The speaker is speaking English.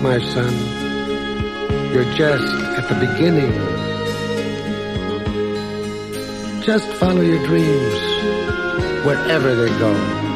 my son. You're just at the beginning. Just follow your dreams wherever they go.